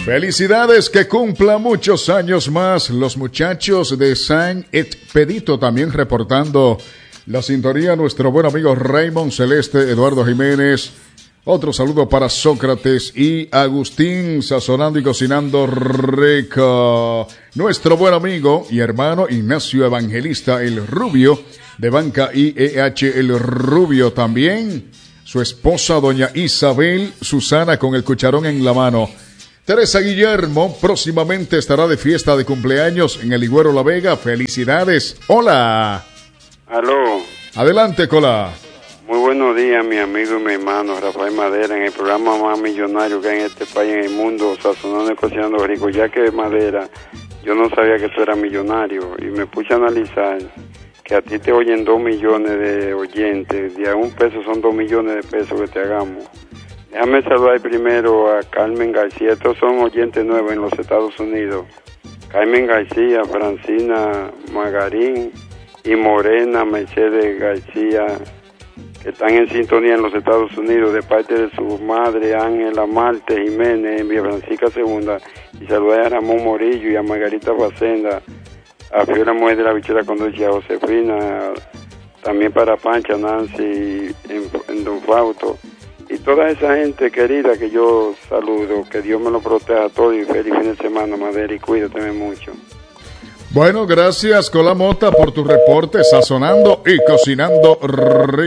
Felicidades, que cumpla muchos años más los muchachos de San Expedito, también reportando la sintonía nuestro buen amigo Raymond Celeste, Eduardo Jiménez. Otro saludo para Sócrates y Agustín, sazonando y cocinando rico. Nuestro buen amigo y hermano Ignacio Evangelista, el Rubio, de Banca IEH, el Rubio también. Su esposa, doña Isabel Susana, con el cucharón en la mano. Teresa Guillermo próximamente estará de fiesta de cumpleaños en el Higüero La Vega. Felicidades. Hola. Aló. Adelante, Cola. Muy buenos días, mi amigo y mi hermano Rafael Madera, en el programa más millonario que hay en este país, en el mundo, sazonando y cocinando rico. Ya que Madera, yo no sabía que tú eras millonario y me puse a analizar que a ti te oyen 2 millones de oyentes, de a $1 son 2 millones de pesos que te hagamos. Déjame saludar primero a Carmen García. Estos son oyentes nuevos en los Estados Unidos. Carmen García, Francina Magarín y Morena Mercedes García, que están en sintonía en los Estados Unidos, de parte de su madre Ángela Marte Jiménez en Villa Francisca Segunda. Y saludar a Ramón Morillo y a Margarita Facenda, a Fiora Mujer de la Bichera Condocha, a Josefina, también para Pancha, Nancy en Don Fausto. Y toda esa gente querida que yo saludo, que Dios me lo proteja a todos y feliz fin de semana, Madera, y cuídate mucho. Bueno, gracias, Cola Mota, por tu reporte, sazonando y cocinando rico.